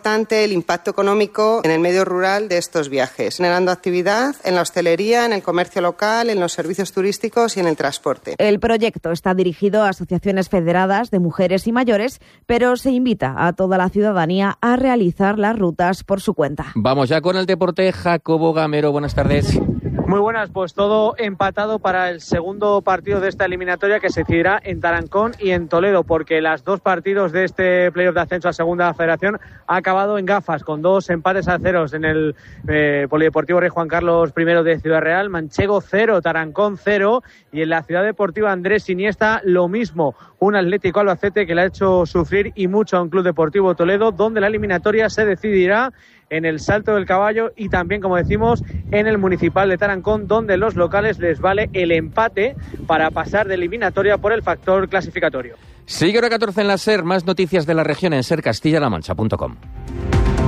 importante el impacto económico en el medio rural de estos viajes, generando actividad en la hostelería, en el comercio local, en los servicios turísticos y en el transporte. El proyecto está dirigido a asociaciones federadas de mujeres y mayores, pero se invita a toda la ciudadanía a realizar las rutas por su cuenta. Vamos ya con el deporte. Jacobo Gamero, buenas tardes. Muy buenas, pues todo empatado para el segundo partido de esta eliminatoria que se decidirá en Tarancón y en Toledo, porque los dos partidos de este playoff de ascenso a Segunda Federación ha acabado en gafas, con 2 empates a 0 en el Polideportivo Rey Juan Carlos I de Ciudad Real, Manchego 0, Tarancón 0, y en la Ciudad Deportiva Andrés Iniesta lo mismo, un Atlético Albacete que le ha hecho sufrir y mucho a un Club Deportivo Toledo, donde la eliminatoria se decidirá en el Salto del Caballo y también, como decimos, en el Municipal de Tarancón, donde los locales les vale el empate para pasar de eliminatoria por el factor clasificatorio. Sigue hora 14 en la SER, más noticias de la región en sercastillalamancha.com.